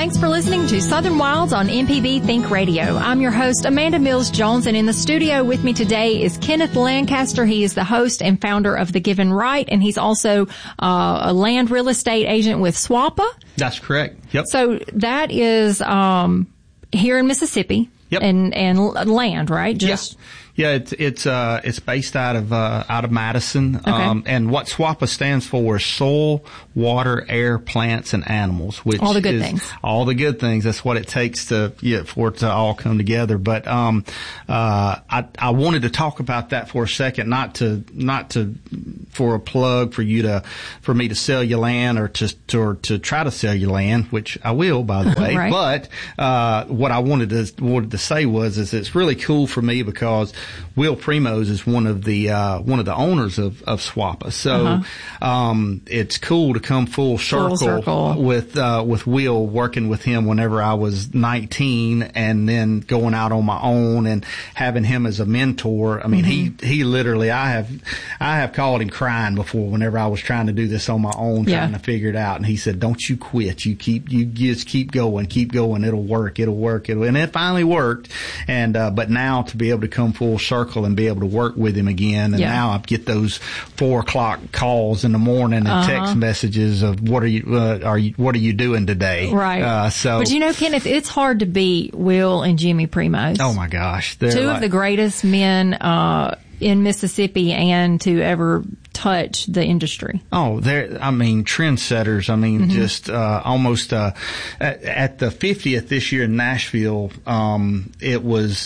Thanks for listening to Southern Wilds on MPB Think Radio. I'm your host, Amanda Mills Jones, and in the studio with me today is Kenneth Lancaster. He is the host and founder of The Given Right, and he's also a land real estate agent with SWAPA. That's correct. Yep. So that is here in Mississippi. Yep. And land, right? Just Yeah, it's based out of Madison. Okay. And what SWAPA stands for is soil, water, air, plants, and animals, which all the good is things. All the good things. That's what it takes for it to all come together. But I wanted to talk about that for a second, not to for a plug for for me to sell you land or to try to sell you land, which I will, by the way. Right. But what I wanted to say is it's really cool for me because Will Primos is one of the owners of SWAPA. So it's cool to come full circle with Will, working with him whenever I was 19 and then going out on my own and having him as a mentor. I mean, he literally, I have called him crying before whenever I was trying to do this on my own, trying to figure it out. And he said, "Don't you quit. You just keep going. It'll work. And it finally worked. And, but now to be able to come full circle and be able to work with him again. And now I get those 4:00 calls in the morning and text messages of what are you doing today? Right. But Kenneth, it's hard to beat Will and Jimmy Primos. Oh my gosh. They're two of the greatest men, in Mississippi and to ever touch the industry. Oh, trendsetters. Just almost at the 50th this year in Nashville, it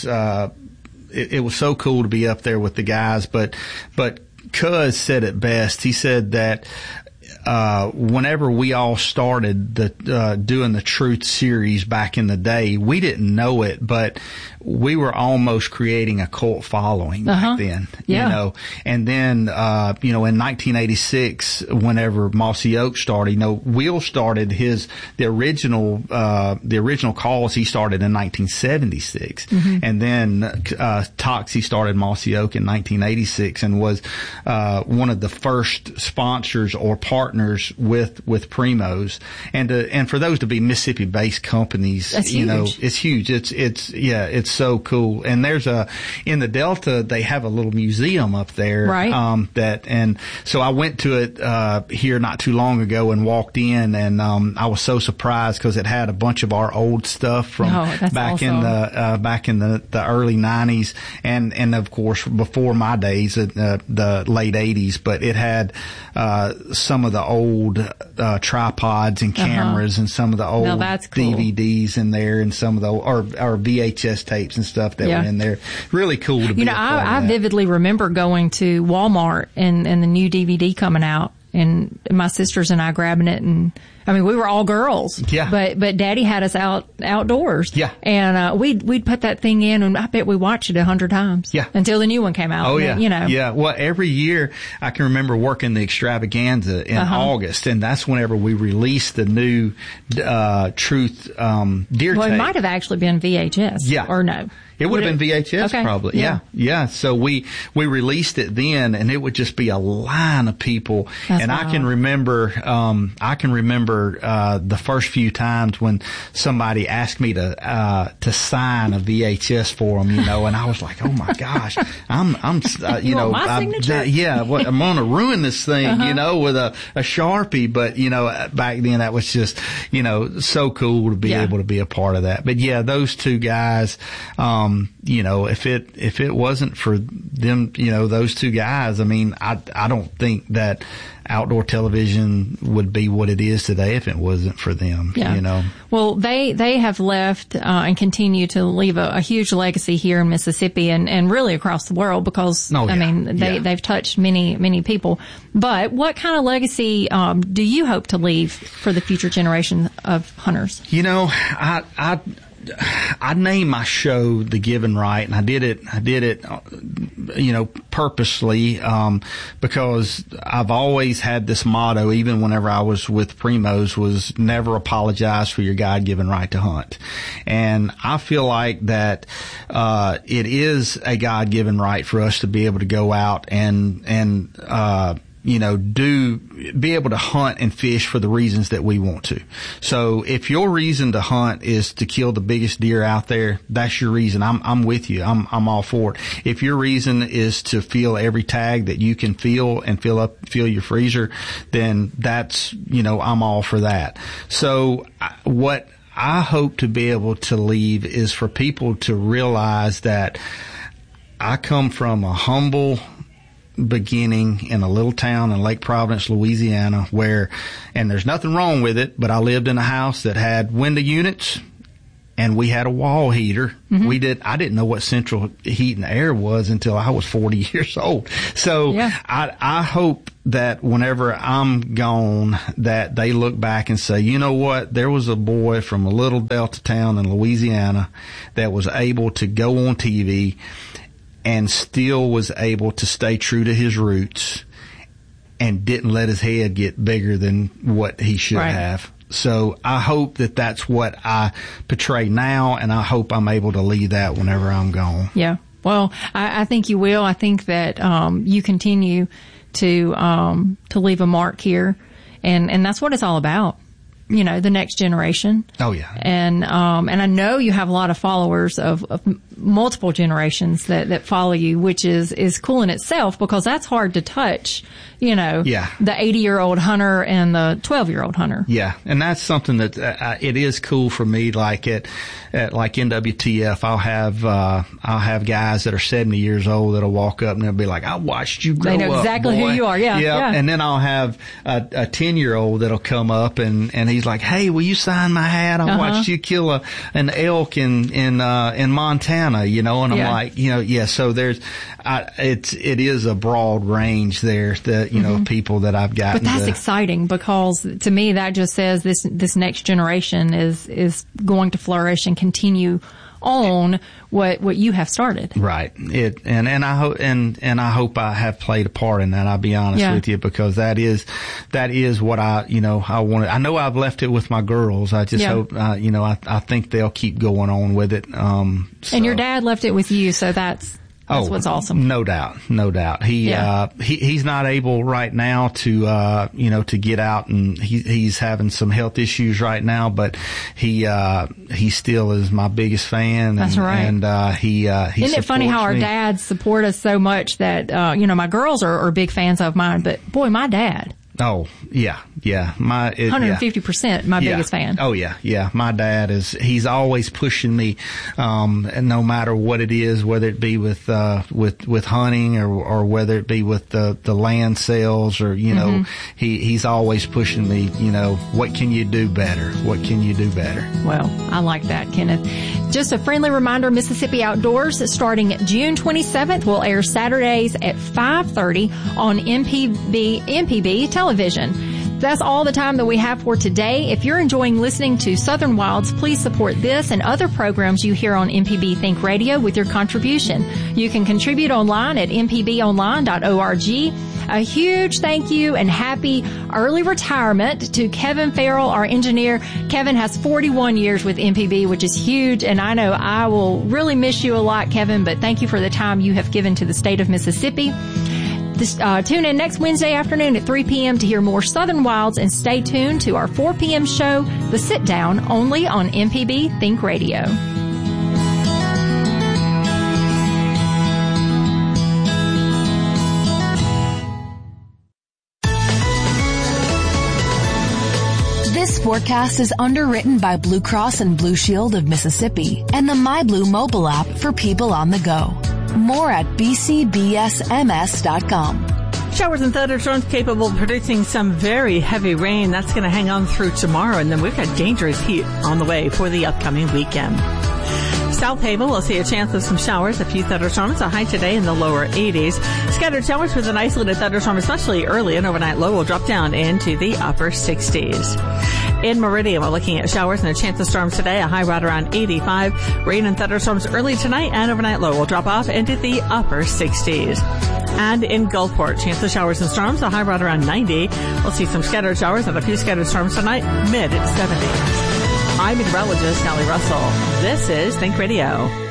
was so cool to be up there with the guys, but Cuz said it best. He said that whenever we all started doing the Truth series back in the day, we didn't know it, but we were almost creating a cult following back then, you know. And then, in 1986, whenever Mossy Oak started, Will started the original calls he started in 1976. And then, Toxie started Mossy Oak in 1986 and was, one of the first sponsors or partners with Primos. And for those to be Mississippi-based companies, that's huge. It's huge. It's so cool. And in the Delta, they have a little museum up there. Right. And so I went to it, here not too long ago and walked in and, I was so surprised because it had a bunch of our old stuff from back in the early 90s and of course before my days, the late 80s, but it had, some of the old, tripods and cameras and some of the old DVDs in there and some of the, or VHS tapes and stuff that were in there. Really cool to be a part of I that. vividly remember going to Walmart and the new DVD coming out and my sisters and I grabbing it and we were all girls. Yeah. But Daddy had us outdoors. Yeah. And, we'd put that thing in and I bet we watched it 100 times. Yeah. Until the new one came out. Oh, yeah. And, Yeah. Well, every year I can remember working the extravaganza in August and that's whenever we released the new, Truth, Deer tape. Well, it might have actually been VHS. Yeah. Or no. It would have been VHS probably. Yeah. So we released it then and it would just be a line of people. That's and wild. I can remember the first few times when somebody asked me to sign a VHS for them, and I was like, oh my gosh, I'm my signature? I'm going to ruin this thing, with a Sharpie. But, back then that was just, so cool to be able to be a part of that. But yeah, those two guys, if it wasn't for them, those two guys, I don't think that outdoor television would be what it is today if it wasn't for them, Well, they have left, and continue to leave a huge legacy here in Mississippi and really across the world because, they've touched many, many people. But what kind of legacy, do you hope to leave for the future generation of hunters? I named my show The Given Right, and I did it, purposely, because I've always had this motto, even whenever I was with Primos, was never apologize for your God-given right to hunt. And I feel like that, it is a God-given right for us to be able to go out and be able to hunt and fish for the reasons that we want to. So if your reason to hunt is to kill the biggest deer out there, that's your reason. I'm with you. I'm all for it. If your reason is to feel every tag that you can feel and fill your freezer, then that's, I'm all for that. So what I hope to be able to leave is for people to realize that I come from a humble beginning in a little town in Lake Providence, Louisiana, and there's nothing wrong with it, but I lived in a house that had window units and we had a wall heater. Mm-hmm. I didn't know what central heat and air was until I was 40 years old. So yeah. I hope that whenever I'm gone, that they look back and say, you know what, there was a boy from a little Delta town in Louisiana that was able to go on TV and still was able to stay true to his roots and didn't let his head get bigger than what he should have. So I hope that that's what I portray now, and I hope I'm able to leave that whenever I'm gone. Yeah. Well, I think you will. I think that you continue to leave a mark here, and that's what it's all about. The next generation. Oh yeah. And I know you have a lot of followers of multiple generations that follow you, which is cool in itself, because that's hard to touch, the 80-year-old hunter and the 12-year-old hunter. Yeah. And that's something that, it is cool for me. Like at NWTF, I'll have guys that are 70 years old that'll walk up and they'll be like, I watched you grow up. They know exactly boy. Who you are. Yeah. Yeah. And then I'll have a 10-year-old that'll come up and he's like, hey, will you sign my hat? I watched you kill an elk in Montana, and I'm like, so it is a broad range there that, people that I've gotten. But that's exciting, because to me that just says this next generation is going to flourish and continue on what you have started. Right. And I hope I have played a part in that. I'll be honest with you, because that is what I wanted. I know I've left it with my girls. I just hope, I think they'll keep going on with it. And your dad left it with you, so that's what's awesome. No doubt. He's not able right now to get out, and he's having some health issues right now, but he still is my biggest fan. That's right. And, he Isn't it funny how our dads support us so much that, my girls are big fans of mine, but boy, my dad. Oh, yeah. 150% my biggest fan. Oh, yeah. My dad he's always pushing me, and no matter what it is, whether it be with hunting or whether it be with the land sales or, he's always pushing me, what can you do better? What can you do better? Well, I like that, Kenneth. Just a friendly reminder, Mississippi Outdoors, starting June 27th, will air Saturdays at 5:30 on MPB television. That's all the time that we have for today. If you're enjoying listening to Southern Wilds, please support this and other programs you hear on MPB Think Radio with your contribution. You can contribute online at mpbonline.org. A huge thank you and happy early retirement to Kevin Farrell, our engineer. Kevin has 41 years with MPB, which is huge, and I know I will really miss you a lot, Kevin, but thank you for the time you have given to the state of Mississippi. Tune in next Wednesday afternoon at 3 p.m. to hear more Southern Wilds, and stay tuned to our 4 p.m. show, The Sit Down, only on MPB Think Radio. This forecast is underwritten by Blue Cross and Blue Shield of Mississippi and the MyBlue mobile app for people on the go. More at bcbsms.com. Showers and thunderstorms capable of producing some very heavy rain. That's going to hang on through tomorrow, and then we've got dangerous heat on the way for the upcoming weekend. South Haven will see a chance of some showers, a few thunderstorms, a high today in the lower 80s. Scattered showers with an isolated thunderstorm, especially early, and overnight low will drop down into the upper 60s. In Meridian, we're looking at showers and a chance of storms today, a high right around 85. Rain and thunderstorms early tonight, and overnight low will drop off into the upper 60s. And in Gulfport, chance of showers and storms, a high right around 90. We'll see some scattered showers and a few scattered storms tonight, mid 70s. I'm meteorologist Sally Russell. This is Think Radio.